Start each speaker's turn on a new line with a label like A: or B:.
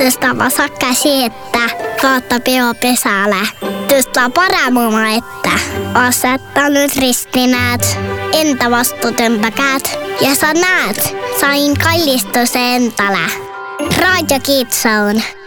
A: Tõstava sakka siettä, kautta peo pesälle. Tõsta paramuma ette. Asettanut ristinäät, entä vastutymppäkäät. Ja sä näet, sain kallistuse entale. Radio Kids Zone.